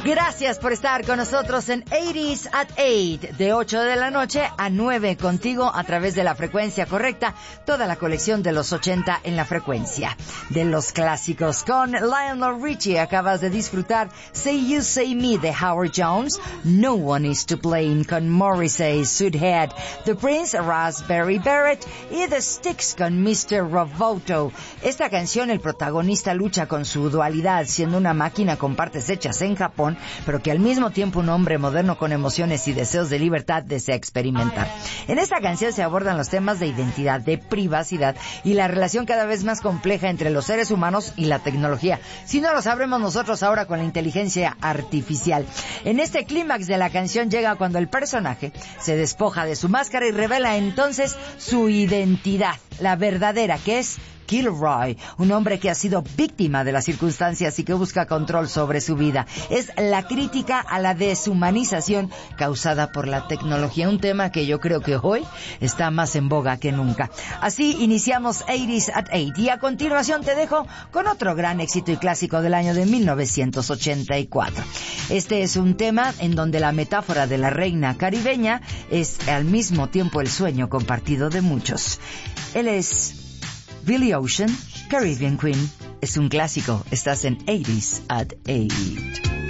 Gracias por estar con nosotros en 80s at 8, de 8 de la noche a 9, contigo a través de la frecuencia correcta, toda la colección de los 80 en la frecuencia de los clásicos. Con Lionel Richie acabas de disfrutar Say You Say Me de Howard Jones, No One Is to Blame con Morrissey, Sudhead, The Prince, Raspberry Beret y The Styx con Mr. Roboto. Esta canción, el protagonista lucha con su dualidad, siendo una máquina con partes hechas en Japón, pero que al mismo tiempo un hombre moderno con emociones y deseos de libertad desea experimentar. En esta canción se abordan los temas de identidad, de privacidad y la relación cada vez más compleja entre los seres humanos y la tecnología. Si no lo sabremos nosotros ahora con la inteligencia artificial. En este clímax de la canción llega cuando el personaje se despoja de su máscara y revela entonces su identidad, la verdadera, que es Kilroy, un hombre que ha sido víctima de las circunstancias y que busca control sobre su vida. Es la crítica a la deshumanización causada por la tecnología, un tema que yo creo que hoy está más en boga que nunca. Así iniciamos 80s at 8 y a continuación te dejo con otro gran éxito y clásico del año de 1984. Este es un tema en donde la metáfora de la reina caribeña es al mismo tiempo el sueño compartido de muchos. Él es Billy Ocean, Caribbean Queen. Es un clásico. Estás en 80s at 8.